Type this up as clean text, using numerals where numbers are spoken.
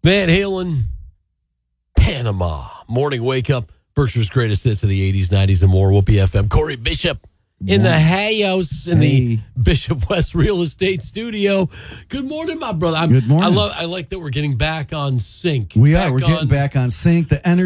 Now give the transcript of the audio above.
Van Halen, Panama. Morning wake up. Berkshire's greatest hits of the 80s, 90s, and more. Whoopi FM. Corey Bishop in the house in the Bishop West Real Estate Studio. Good morning, my brother. Good morning. I like that we're getting back on sync. We're getting back on sync. The energy